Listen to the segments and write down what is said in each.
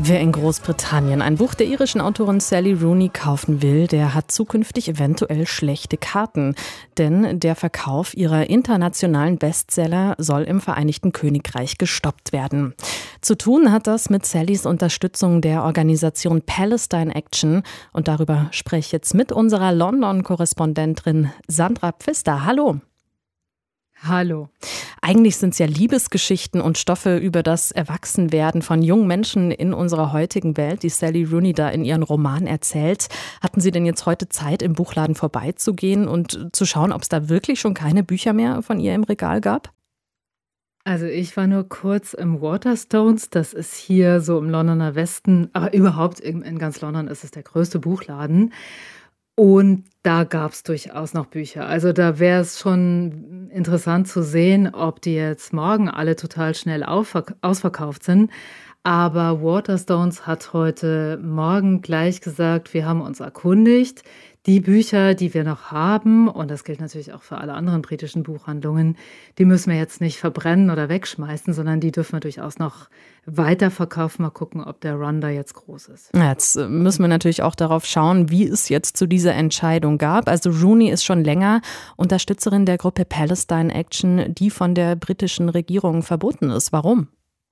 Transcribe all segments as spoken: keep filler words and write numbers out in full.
Wer in Großbritannien ein Buch der irischen Autorin Sally Rooney kaufen will, der hat zukünftig eventuell schlechte Karten. Denn der Verkauf ihrer internationalen Bestseller soll im Vereinigten Königreich gestoppt werden. Zu tun hat das mit Sallys Unterstützung der Organisation Palestine Action. Und darüber spreche ich jetzt mit unserer London-Korrespondentin Sandra Pfister. Hallo. Hallo. Eigentlich sind es ja Liebesgeschichten und Stoffe über das Erwachsenwerden von jungen Menschen in unserer heutigen Welt, die Sally Rooney da in ihren Roman erzählt. Hatten Sie denn jetzt heute Zeit, im Buchladen vorbeizugehen und zu schauen, ob es da wirklich schon keine Bücher mehr von ihr im Regal gab? Also ich war nur kurz im Waterstones, das ist hier so im Londoner Westen, aber überhaupt in, in ganz London ist es der größte Buchladen. Und da gab es durchaus noch Bücher. Also da wäre es schon interessant zu sehen, ob die jetzt morgen alle total schnell aufverk- ausverkauft sind. Aber Waterstones hat heute Morgen gleich gesagt, wir haben uns erkundigt. Die Bücher, die wir noch haben, und das gilt natürlich auch für alle anderen britischen Buchhandlungen, die müssen wir jetzt nicht verbrennen oder wegschmeißen, sondern die dürfen wir durchaus noch weiterverkaufen. Mal gucken, ob der Run da jetzt groß ist. Ja, jetzt müssen wir natürlich auch darauf schauen, wie es jetzt zu dieser Entscheidung gab. Also Rooney ist schon länger Unterstützerin der Gruppe Palestine Action, die von der britischen Regierung verboten ist. Warum?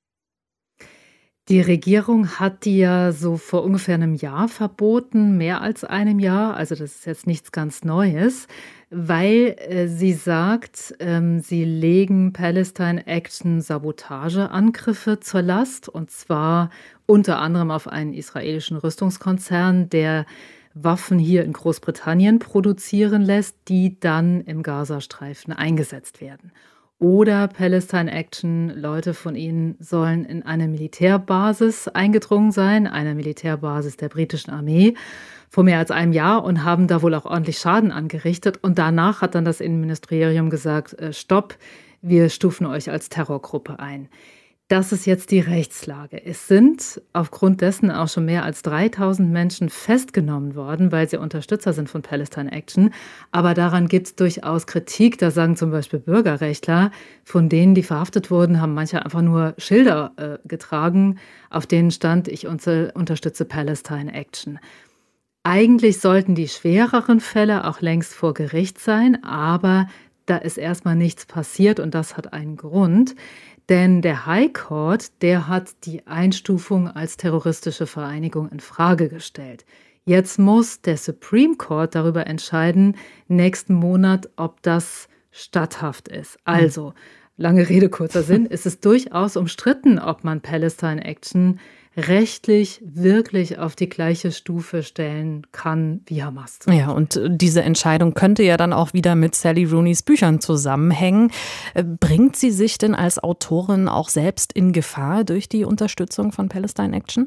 Die Regierung hat die ja so vor ungefähr einem Jahr verboten, mehr als einem Jahr. Also das ist jetzt nichts ganz Neues, weil äh, sie sagt, ähm, sie legen Palestine Action Sabotageangriffe zur Last. Und zwar unter anderem auf einen israelischen Rüstungskonzern, der Waffen hier in Großbritannien produzieren lässt, die dann im Gazastreifen eingesetzt werden. Oder Palestine Action, Leute von ihnen sollen in eine Militärbasis eingedrungen sein, eine Militärbasis der britischen Armee, vor mehr als einem Jahr und haben da wohl auch ordentlich Schaden angerichtet. Und danach hat dann das Innenministerium gesagt, äh, stopp, wir stufen euch als Terrorgruppe ein. Das ist jetzt die Rechtslage. Es sind aufgrund dessen auch schon mehr als dreitausend Menschen festgenommen worden, weil sie Unterstützer sind von Palestine Action. Aber daran gibt es durchaus Kritik. Da sagen zum Beispiel Bürgerrechtler, von denen, die verhaftet wurden, haben manche einfach nur Schilder äh, getragen, auf denen stand, ich unter, unterstütze Palestine Action. Eigentlich sollten die schwereren Fälle auch längst vor Gericht sein, aber da ist erstmal nichts passiert und das hat einen Grund. Denn der High Court, der hat die Einstufung als terroristische Vereinigung in Frage gestellt. Jetzt muss der Supreme Court darüber entscheiden, nächsten Monat, ob das statthaft ist. Also, lange Rede, kurzer Sinn, ist es durchaus umstritten, ob man Palestine Action rechtlich wirklich auf die gleiche Stufe stellen kann wie Hamas. Ja, und diese Entscheidung könnte ja dann auch wieder mit Sally Rooneys Büchern zusammenhängen. Bringt sie sich denn als Autorin auch selbst in Gefahr durch die Unterstützung von Palestine Action?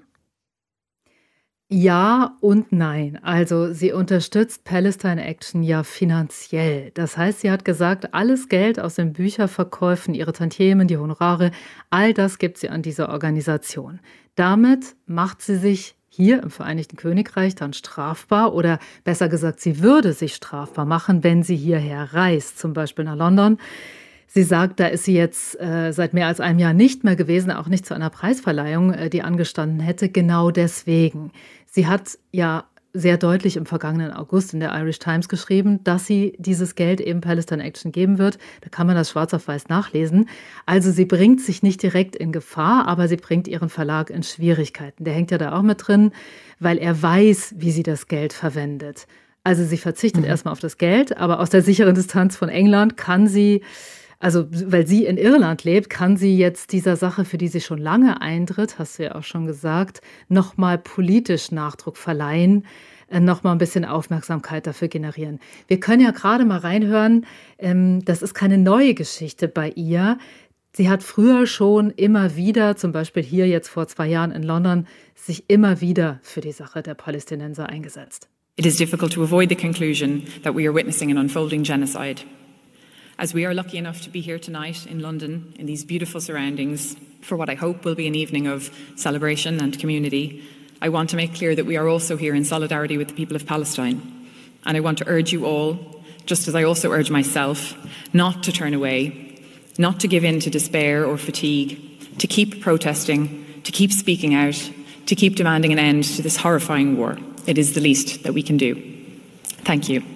Ja und nein. Also sie unterstützt Palestine Action ja finanziell. Das heißt, sie hat gesagt, alles Geld aus den Bücherverkäufen, ihre Tantiemen, die Honorare, all das gibt sie an diese Organisation. Damit macht sie sich hier im Vereinigten Königreich dann strafbar oder besser gesagt, sie würde sich strafbar machen, wenn sie hierher reist, zum Beispiel nach London. Sie sagt, da ist sie jetzt äh, seit mehr als einem Jahr nicht mehr gewesen, auch nicht zu einer Preisverleihung, äh, die angestanden hätte, genau deswegen. Sie hat ja sehr deutlich im vergangenen August in der Irish Times geschrieben, dass sie dieses Geld eben Palestine Action geben wird. Da kann man das schwarz auf weiß nachlesen. Also sie bringt sich nicht direkt in Gefahr, aber sie bringt ihren Verlag in Schwierigkeiten. Der hängt ja da auch mit drin, weil er weiß, wie sie das Geld verwendet. Also sie verzichtet mhm. erstmal auf das Geld, aber aus der sicheren Distanz von England kann sie, also weil sie in Irland lebt, kann sie jetzt dieser Sache, für die sie schon lange eintritt, hast du ja auch schon gesagt, nochmal politisch Nachdruck verleihen, äh, nochmal ein bisschen Aufmerksamkeit dafür generieren. Wir können ja gerade mal reinhören, ähm, das ist keine neue Geschichte bei ihr. Sie hat früher schon immer wieder, zum Beispiel hier jetzt vor zwei Jahren in London, sich immer wieder für die Sache der Palästinenser eingesetzt. It is difficult to avoid the conclusion that we are witnessing an unfolding genocide. As we are lucky enough to be here tonight in London, in these beautiful surroundings, for what I hope will be an evening of celebration and community, I want to make clear that we are also here in solidarity with the people of Palestine. And I want to urge you all, just as I also urge myself, not to turn away, not to give in to despair or fatigue, to keep protesting, to keep speaking out, to keep demanding an end to this horrifying war. It is the least that we can do. Thank you.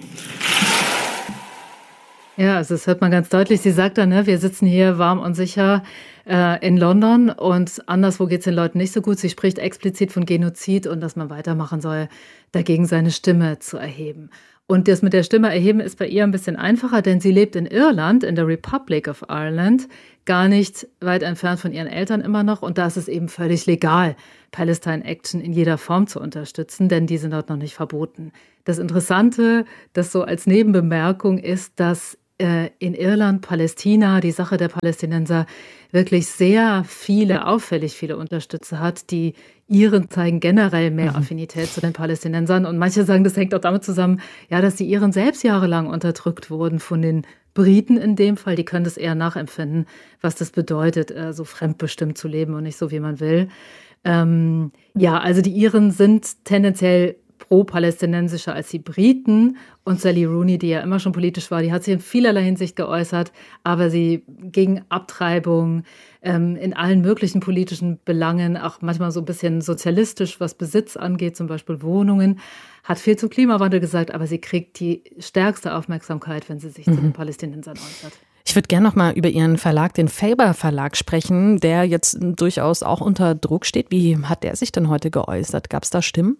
Ja, also das hört man ganz deutlich. Sie sagt dann, ne, wir sitzen hier warm und sicher äh, in London und anderswo geht es den Leuten nicht so gut. Sie spricht explizit von Genozid und dass man weitermachen soll, dagegen seine Stimme zu erheben. Und das mit der Stimme erheben ist bei ihr ein bisschen einfacher, denn sie lebt in Irland, in der Republic of Ireland, gar nicht weit entfernt von ihren Eltern immer noch. Und da ist es eben völlig legal, Palestine Action in jeder Form zu unterstützen, denn die sind dort noch nicht verboten. Das Interessante, das so als Nebenbemerkung ist, dass äh, in Irland Palästina, die Sache der Palästinenser, wirklich sehr viele, auffällig viele Unterstützer hat, die Iren zeigen generell mehr Affinität zu den Palästinensern. Und manche sagen, das hängt auch damit zusammen, ja, dass die Iren selbst jahrelang unterdrückt wurden von den Briten in dem Fall. Die können das eher nachempfinden, was das bedeutet, so fremdbestimmt zu leben und nicht so, wie man will. Ähm, ja, also die Iren sind tendenziell pro-palästinensischer als die Briten. Und Sally Rooney, die ja immer schon politisch war, die hat sich in vielerlei Hinsicht geäußert, aber sie gegen Abtreibung, ähm, in allen möglichen politischen Belangen, auch manchmal so ein bisschen sozialistisch, was Besitz angeht, zum Beispiel Wohnungen, hat viel zum Klimawandel gesagt, aber sie kriegt die stärkste Aufmerksamkeit, wenn sie sich mhm. zu den Palästinensern äußert. Ich würde gerne noch mal über Ihren Verlag, den Faber Verlag, sprechen, der jetzt durchaus auch unter Druck steht. Wie hat der sich denn heute geäußert? Gab es da Stimmen?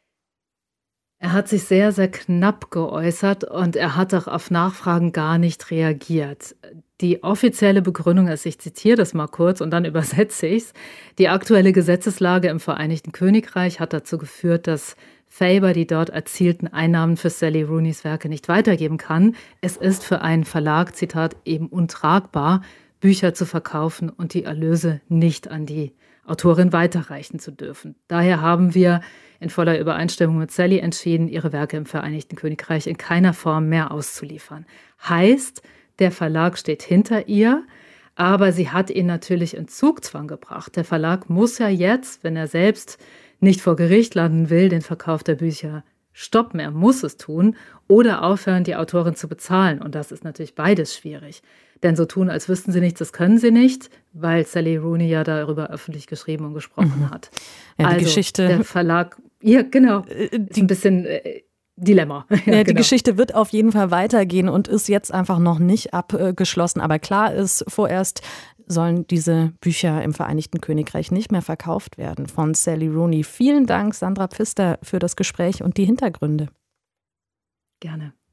Er hat sich sehr, sehr knapp geäußert und er hat auch auf Nachfragen gar nicht reagiert. Die offizielle Begründung ist, ich zitiere das mal kurz und dann übersetze ich es, die aktuelle Gesetzeslage im Vereinigten Königreich hat dazu geführt, dass Faber die dort erzielten Einnahmen für Sally Rooneys Werke nicht weitergeben kann. Es ist für einen Verlag, Zitat, eben untragbar, Bücher zu verkaufen und die Erlöse nicht an die Autorin weiterreichen zu dürfen. Daher haben wir in voller Übereinstimmung mit Sally entschieden, ihre Werke im Vereinigten Königreich in keiner Form mehr auszuliefern. Heißt, der Verlag steht hinter ihr, aber sie hat ihn natürlich in Zugzwang gebracht. Der Verlag muss ja jetzt, wenn er selbst nicht vor Gericht landen will, den Verkauf der Bücher stoppen. Er muss es tun oder aufhören, die Autorin zu bezahlen. Und das ist natürlich beides schwierig. Denn so tun, als wüssten sie nichts, das können sie nicht, weil Sally Rooney ja darüber öffentlich geschrieben und gesprochen mhm. hat. Ja, die also Geschichte, der Verlag, ja genau, ist ein bisschen äh, Dilemma. Ja, ja, die genau. Geschichte wird auf jeden Fall weitergehen und ist jetzt einfach noch nicht abgeschlossen. Aber klar ist, vorerst sollen diese Bücher im Vereinigten Königreich nicht mehr verkauft werden von Sally Rooney. Vielen Dank, Sandra Pfister, für das Gespräch und die Hintergründe. Gerne.